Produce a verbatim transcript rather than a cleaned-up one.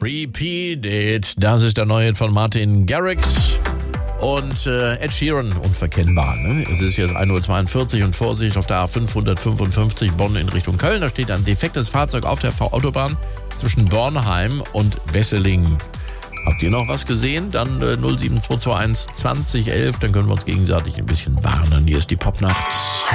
Repeat It. Das ist der neue Hit von Martin Garrix und äh, Ed Sheeran, unverkennbar. Ne? Es ist jetzt ein Uhr zweiundvierzig und Vorsicht auf der A fünfhundertfünfundfünfzig Bonn in Richtung Köln. Da steht ein defektes Fahrzeug auf der V-Autobahn zwischen Bornheim und Wesseling. Habt ihr noch was gesehen? Dann äh, null sieben zwei zwei eins zwanzig elf, dann können wir uns gegenseitig ein bisschen warnen. Hier ist die Popnacht.